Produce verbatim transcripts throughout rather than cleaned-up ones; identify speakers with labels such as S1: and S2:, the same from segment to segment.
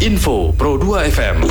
S1: Info Pro dua F M.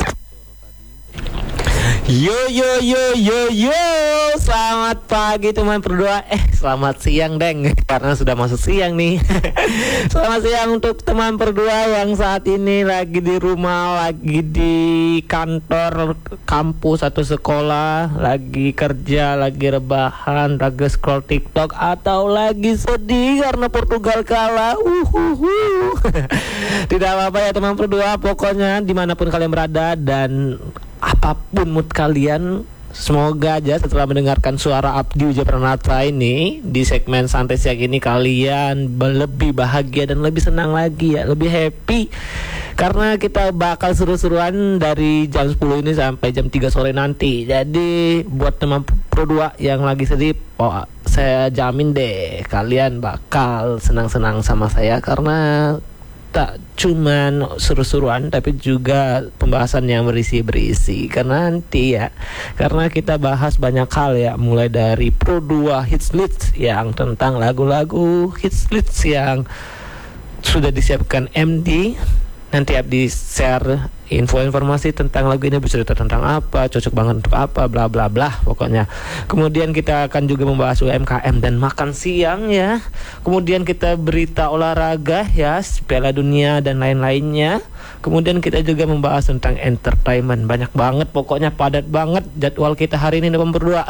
S2: Yo yo yo yo yo, selamat pagi teman berdua. Eh, selamat siang deng, karena sudah masuk siang nih. Selamat siang untuk teman berdua yang saat ini lagi di rumah, lagi di kantor, kampus atau sekolah, lagi kerja, lagi rebahan, lagi scroll TikTok, atau lagi sedih karena Portugal kalah. Uhuhu. Tidak apa-apa ya teman berdua, pokoknya dimanapun kalian berada dan apapun mood kalian, semoga aja setelah mendengarkan suara Abdi Ujapranata ini di segmen santai siang ini, kalian lebih bahagia dan lebih senang lagi ya, lebih happy, karena kita bakal seru-seruan dari jam sepuluh ini sampai jam tiga sore nanti. Jadi buat teman Pro dua yang lagi sedih, oh, saya jamin deh kalian bakal senang-senang sama saya, karena tak cuman seru-seruan tapi juga pembahasan yang berisi-berisi. Karena nanti ya, karena kita bahas banyak hal ya, mulai dari Pro dua Hits List yang tentang lagu-lagu hits list yang sudah disiapkan M D. Nanti Abdi share info-informasi tentang lagu ini, bercerita tentang apa, cocok banget untuk apa, bla bla bla pokoknya. Kemudian kita akan juga membahas U M K M dan makan siang ya. Kemudian kita berita olahraga ya, Piala Dunia dan lain-lainnya. Kemudian kita juga membahas tentang entertainment. Banyak banget, pokoknya padat banget jadwal kita hari ini teman berdua.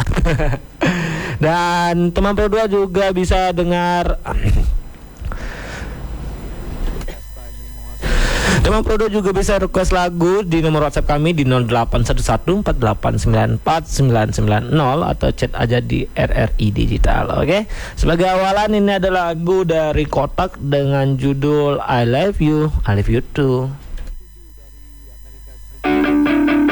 S2: Dan teman berdua juga bisa dengar Teman Pro dua juga bisa request lagu di nomor WhatsApp kami di nol delapan satu satu empat delapan sembilan empat sembilan sembilan nol atau chat aja di R R I Digital. Oke, okay? Sebagai awalan, ini adalah lagu dari Kotak dengan judul I Love You, I Love You Too.